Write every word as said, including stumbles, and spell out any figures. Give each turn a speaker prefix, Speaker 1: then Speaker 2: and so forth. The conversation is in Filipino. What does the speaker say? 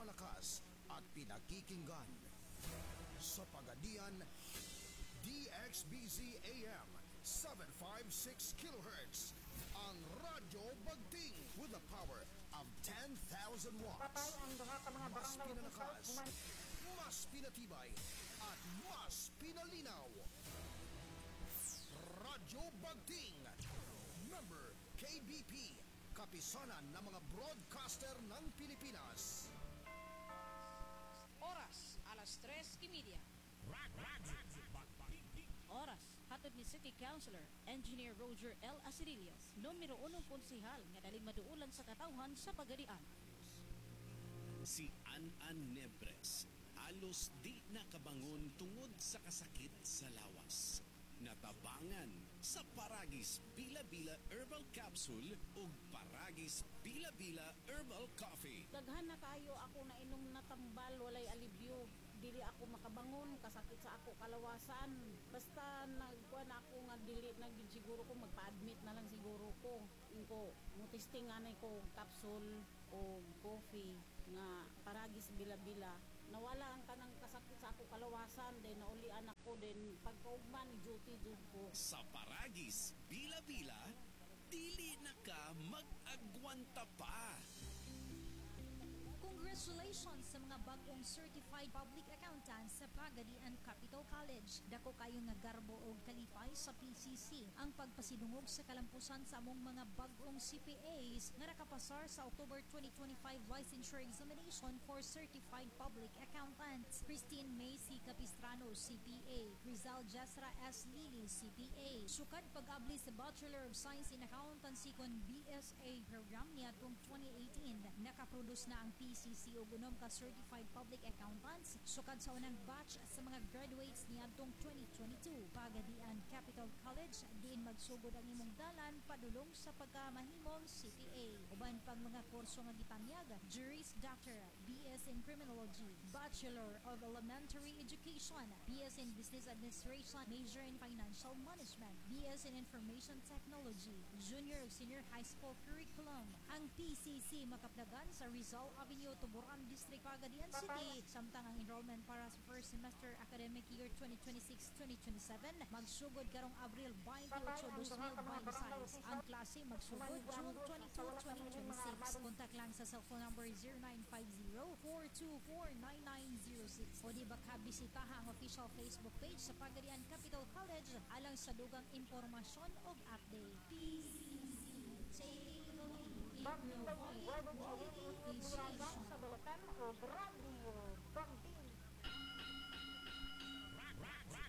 Speaker 1: pinalakas at pinakikinggan. Sa Pagadian, D X B Z A M seven fifty-six kilohertz, ang Radyo Bagting with a power of ten thousand watts. Mas pinalakas, mas pinatibay, at mas pinalinaw. Radyo Bagting, member K B P, kapisanan ng mga broadcaster ng Pilipinas.
Speaker 2: Oras, alas tres y media. Oras, hatod ni City Councilor, Engineer Roger L. Asirillas, numero unong konsihal nga daling maduulan sa katawhan sa Pagadian.
Speaker 3: Si An-An Nebres, halos di nakabangon tungod sa kasakit sa lawas. Natabangan sa Paragis Bila-Bila Herbal Capsule ug Paragis Bila-Bila Herbal Coffee.
Speaker 4: Daghan na kayo ako na inong natambal, walay alibyo. Dili ako makabangon, kasakit sa ako kalawasan. Basta nagkuhan ako nga dili, naging siguro ko magpa-admit na lang siguro ko. Inko, mutisting nga na ko capsule o coffee nga Paragis Bila-Bila. Nawala ang kanang kasakit sa ako kalawasan, then naulian ako, then pagkaugman, duty jud ko.
Speaker 3: Sa Paragis Bila-Bila, dili na ka mag-agwanta pa.
Speaker 5: Congratulations sa mga bagong certified public accountants sa Pagadian Capital College. Dako kayo nga garbo o kalipay sa P C C ang pagpasidungog sa kalampusan sa among mga bagong C P As nga nakapasar sa October twenty twenty-five licensure examination for certified public accountants. Christine Macy Capistrano, C P A. Rizal Jasra S. Lili, C P A. Sukad pag-abli sa Bachelor of Science in Accountancy kon B S A program niya tong twenty eighteen. Nakaproduce na ang P C C o gunom ka certified public accountants sukad sa unang batch sa mga graduates niadtong twenty twenty-two. Pagadian Capital College diin magsugod ang imong dalan padulong sa pagkamahimong C P A. Uban pang mga kurso nga gitanyag: Juris Doctor, B S in Criminology, Bachelor of Elementary Education, B S in Business Administration, Major in Financial Management, B S in Information Technology, Junior ug Senior High School Curriculum. Ang P C C makapdagan sa Rizal Avenue, Tuburan District, Pagadian City. Samtang ang enrollment para sa first semester academic year twenty twenty-six twenty twenty-seven magsugod karong Abril twenty-eight, twenty twenty-six. Ang klase magsugod June twenty-second, twenty twenty-six. Kontak lang sa cellphone number zero nine five zero, four two four, nine nine zero six o di baka bisitaha ang official Facebook page sa Pagadian Capital College alang sa dugang impormasyon o update. P C C, taking the lead in providing education.
Speaker 4: Sa Bulacan o Radio Bagting.